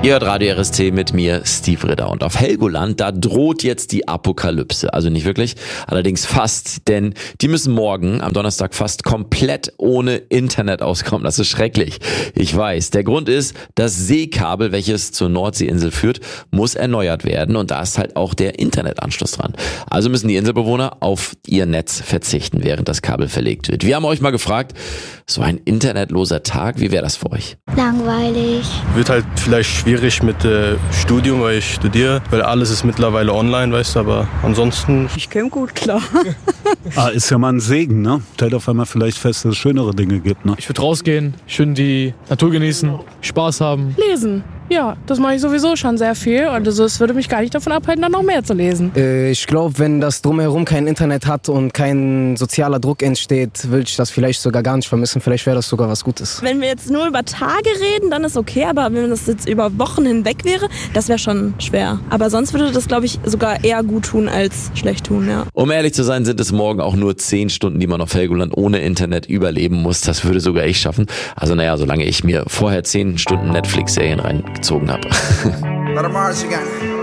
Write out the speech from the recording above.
Ihr hört Radio RST mit mir, Steve Ritter. Und auf Helgoland, da droht jetzt die Apokalypse. Also nicht wirklich, allerdings fast. Denn die müssen morgen, am Donnerstag, fast komplett ohne Internet auskommen. Das ist schrecklich. Ich weiß. Der Grund ist, das Seekabel, welches zur Nordseeinsel führt, muss erneuert werden. Und da ist halt auch der Internetanschluss dran. Also müssen die Inselbewohner auf ihr Netz verzichten, während das Kabel verlegt wird. Wir haben euch mal gefragt, so ein internetloser Tag, wie wäre das für euch? Langweilig. Wird halt vielleicht schwierig mit Studium, weil ich studiere, weil alles ist mittlerweile online, weißt du, aber ansonsten... Ich käme gut klar. Ist ja mal ein Segen, ne? Stellt auf einmal vielleicht fest, dass es schönere Dinge gibt, ne? Ich würde rausgehen, schön die Natur genießen, Spaß haben. Lesen. Ja, das mache ich sowieso schon sehr viel und es würde mich gar nicht davon abhalten, dann noch mehr zu lesen. Ich glaube, wenn das drumherum kein Internet hat und kein sozialer Druck entsteht, würde ich das vielleicht sogar gar nicht vermissen. Vielleicht wäre das sogar was Gutes. Wenn wir jetzt nur über Tage reden, dann ist okay, aber wenn das jetzt über Wochen hinweg wäre, das wäre schon schwer. Aber sonst würde das, glaube ich, sogar eher gut tun als schlecht tun, ja. Um ehrlich zu sein, sind es morgen auch nur 10 Stunden, die man auf Helgoland ohne Internet überleben muss. Das würde sogar ich schaffen. Also naja, solange ich mir vorher 10 Stunden Netflix-Serien reingezogen habe. Let 'em march again.